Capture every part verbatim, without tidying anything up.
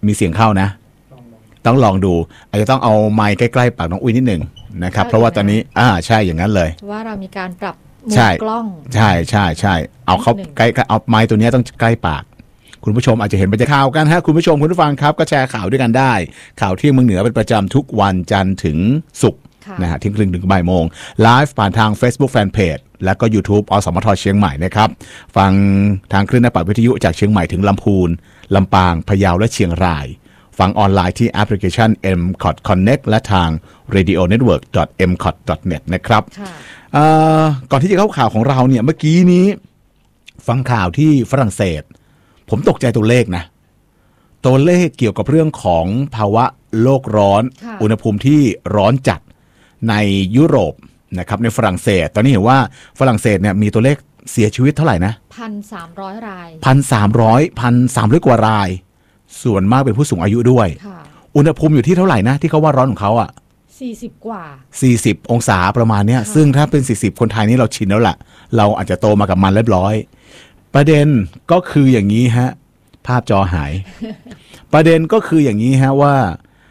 มีเสียงเข้านะต้องลองดูอาจจะต้องเอาไมค์ใกล้ๆปากน้องอุ้ยนิดหนึ่งนะครับเพราะว่าตอนนี้อ่าใช่อย่างนั้นเลยว่าเรามีการปรับมุมกล้องใช่ใช่ใช่เอาเข้าใกล้เอาไมค์ตัวนี้ต้องใกล้ปากคุณผู้ชมอาจจะเห็นบรรยากาศข่าวกันฮะคุณผู้ชมคุณผู้ฟังครับก็แชร์ข่าวด้วยกันได้ข่าวเที่ยงเมืองเหนือเป็นประจำทุกวันจันทร์ถึงศุกร์นะฮะทิ้งครึ่งถึงบ่ายโมงไลฟ์ผ่านทาง Facebook Fanpage แล้วก็ YouTube อสมทเชียงใหม่นะครับฟังทางคลื่นหน้าปัดวิทยุจากเชียงใหม่ถึงลำพูนลำปางพะเยาและเชียงรายฟังออนไลน์ที่แอปพลิเคชัน เอ็ม ซี โอ ที Connect และทาง เรดิโอเน็ตเวิร์ก ดอท เอ็ม ซี โอ ที ดอท เน็ต นะครับก่อนที่จะเข้าข่าวของเราเนี่ยเมื่อกี้นี้ฟังข่าวที่ฝรั่งเศสผมตกใจตัวเลขนะตัวเลขเกี่ยวกับเรื่องของภาวะโลกร้อนอุณหภูมิที่ร้อนจัดในยุโรปนะครับในฝรั่งเศสตอนนี้เห็นว่าฝรั่งเศสเนี่ยมีตัวเลขเสียชีวิตเท่าไหร่นะหนึ่งพันสามร้อย รายหนึ่งพันสามร้อย หนึ่งพันสามร้อย กว่ารายส่วนมากเป็นผู้สูงอายุด้วยอุณหภูมิอยู่ที่เท่าไหร่นะที่เขาว่าร้อนของเขาอ่ะสี่สิบกว่าสี่สิบองศาประมาณเนี้ยซึ่งถ้าเป็นสี่สิบคนไทยนี่เราชินแล้วล่ะเราอาจจะโตมากับมันเรียบร้อยประเด็นก็คืออย่างนี้ฮะภาพจอหาย ประเด็นก็คืออย่างนี้ฮะว่า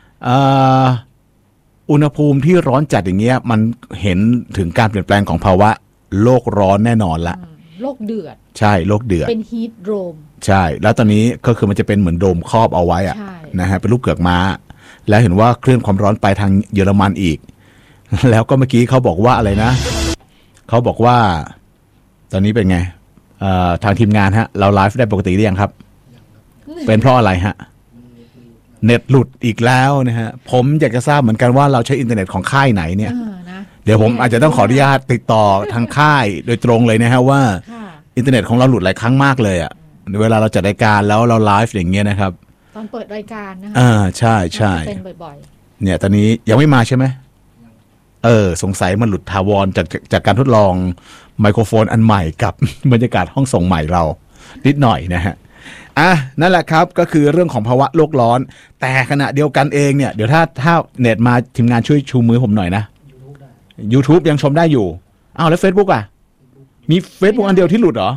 อุณหภูมิที่ร้อนจัดอย่างเงี้ยมันเห็นถึงการเปลี่ยนแปลงของภาวะโลกร้อนแน่นอนละโลกเดือดใช่โลกเดือดเป็นฮีทโดมใช่แล้วตอนนี้ก็คือมันจะเป็นเหมือนโดมครอบเอาไว้อะนะฮะเป็นรูปเกือกม้าแล้วเห็นว่าเคลื่อนความร้อนไปทางเยอรมันอีกแล้วก็เมื่อกี้เขาบอกว่าอะไรนะเขาบอกว่าตอนนี้เป็นไงทางทีมงานฮะเราไลฟ์ได้ปกติหรือยังครับเป็นเพราะอะไรฮะเน็ตหลุดอีกแล้วนะฮะผมอยากจะทราบเหมือนกันว่าเราใช้อินเทอร์เน็ตของค่ายไหนเนี่ยเดี๋ยวผมอาจจะต้องขออนุญาตติดต่อทางค่ายโดยตรงเลยนะฮะว่าอินเทอร์เน็ตของเราหลุดหลายครั้งมากเลยอ่ะเวลาเราจัดรายการแล้วเราไลฟ์อย่างเงี้ยนะครับตอนเปิดรายการนะคะอ่าใช่ใช่เป็นบ่อยๆเนี่ยตอนนี้ยังไม่มาใช่ไหมเออสงสัยมันหลุดถาวรจากจากการทดลองไมโครโฟนอันใหม่กับบรรยากาศห้องส่งใหม่เรานิดหน่อยนะฮะอ่ะนั่นแหละครับก็คือเรื่องของภาวะโลกร้อนแต่ขณะเดียวกันเองเนี่ยเดี๋ยวถ้าถ้าเน็ตมาทีมงานช่วยชูมือผมหน่อยนะ YouTube ยังชมได้อยู่อ้าวแล้ว Facebook อ่ะมี Facebook อันเดียวที่หลุดเหรอ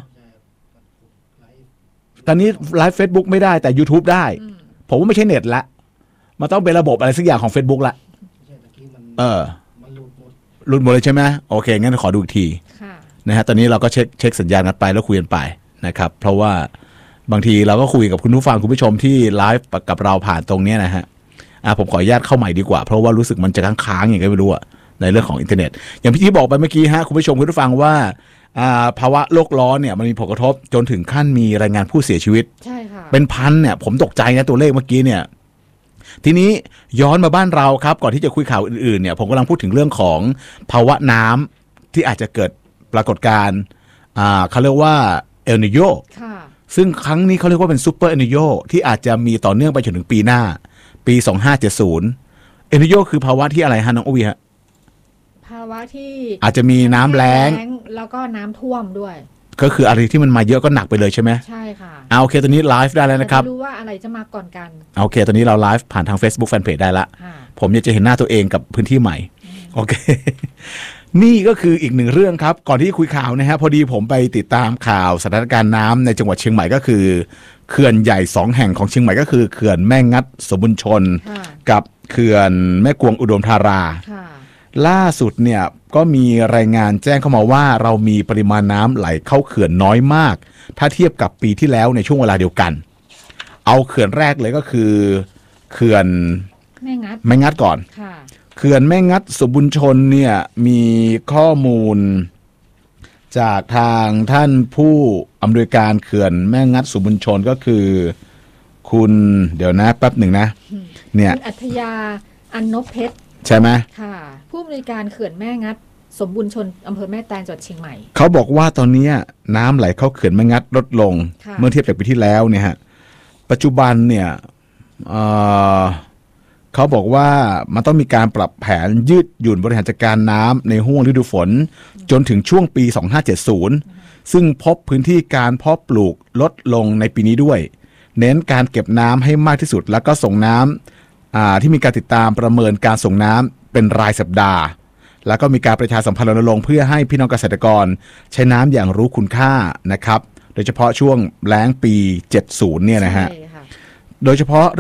ตอนนี้ไลฟ์ Facebook ไม่ได้แต่ YouTube ได้ผมว่าไม่ใช่เน็ตละมันต้องเป็นระบบอะไรสักอย่างของ Facebook ละเออหลุดหมดเลยใช่ไหมโอเคงั้นขอดูอีกทีนะฮะตอนนี้เราก็เช็คเช็คสัญญาณกันไปแล้วคุยกันไปนะครับเพราะว่าบางทีเราก็คุยกับคุณผู้ฟังคุณผู้ชมที่ไลฟ์กับเราผ่านตรงนี้นะฮะอ่ะผมขออนุญาตเข้าใหม่ดีกว่าเพราะว่ารู้สึกมันจะค้างๆอย่างไรไม่รู้อะในเรื่องของอินเทอร์เน็ตอย่างพี่ที่บอกไปเมื่อกี้ฮะคุณผู้ชมคุณผู้ฟังว่าภาวะโลกร้อนเนี่ยมันมีผลกระทบจนถึงขั้นมีรายงานผู้เสียชีวิตใช่ค่ะเป็นพันเนี่ยผมตกใจนะตัวเลขเมื่อกี้เนี่ยทีนี้ย้อนมาบ้านเราครับก่อนที่จะคุยข่าวอื่นๆเนี่ยผมกำลังพูดถึงเรื่องของภาวะน้ำที่อาจจะเกิดปรากฏการณ์เขาเรียกว่าเอลนิโญซึ่งครั้งนี้เขาเรียกว่าเป็นซูเปอร์เอลนิโญที่อาจจะมีต่อเนื่องไปจนถึงปีหน้าปีสองพันห้าร้อยเจ็ดสิบเอลนิโญคือภาวะที่อะไรฮะน้องอุ้ยฮะภาวะที่อาจจะมีน้ำแล้งแล้วก็น้ำท่วมด้วยก็คืออะไรที่มันมาเยอะก็หนักไปเลยใช่ไหมใช่ค่ะเอาโอเคตอนนี้ไลฟ์ได้แล้วนะครับไม่รู้ว่าอะไรจะมาก่อนกันโอเคตอนนี้เราไลฟ์ผ่านทาง Facebook Fanpage ได้ละผมอยากจะเห็นหน้าตัวเองกับพื้นที่ใหม่โอเคนี่ก็คืออีกหนึ่งเรื่องครับก่อนที่คุยข่าวนะฮะพอดีผมไปติดตามข่าวสถานการณ์น้ำในจังหวัดเชียงใหม่ก็คือเขื่อนใหญ่สองแห่งของเชียงใหม่ก็คือเขื่อนแม่งัดสมบุญชนกับเขื่อนแม่กวงอุดมธาราล่าสุดเนี่ยก็มีรายงานแจ้งเข้ามาว่าเรามีปริมาณน้ำไหลเข้าเขื่อนน้อยมากถ้าเทียบกับปีที่แล้วในช่วงเวลาเดียวกันเอาเขื่อนแรกเลยก็คือเขื่อนแม่งัดแม่งัดก่อนเขื่อนแม่งัดสมบุญชนเนี่ยมีข้อมูลจากทางท่านผู้อำนวยการเขื่อนแม่งัดสมบุญชนก็คือคุณเดี๋ยวนะแป๊บหนึ่งนะเนี่ยคุณอัธยาอันนพเพชรใช่ไหมค่ะผู้อำนวยการเขื่อนแม่งัดสมบุญชนอำเภอแม่แตงจังหวัดเชียงใหม่เขาบอกว่าตอนนี้น้ำไหลเข้าเขื่อนแม่งัดลดลงเมื่อเทียบกับปีที่แล้วเนี่ยฮะปัจจุบันเนี่ยเอ่อเขาบอกว่ามันต้องมีการปรับแผนยืดหยุ่นบริหารจัดการน้ำในห้วงฤดูฝนจนถึงช่วงปีสองพันห้าร้อยเจ็ดสิบซึ่งพบพื้นที่การเพาะปลูกลดลงในปีนี้ด้วยเน้นการเก็บน้ำให้มากที่สุดแล้วก็ส่งน้ำที่มีการติดตามประเมินการส่งน้ำเป็นรายสัปดาห์แล้วก็มีการประชาสัมพันธ์รณรงค์เพื่อให้พี่น้องเกษตรกรใช้น้ำอย่างรู้คุณค่านะครับโดยเฉพาะช่วงแล้งปีเจ็ดสิบเนี่ยนะฮะโดยเฉพาะ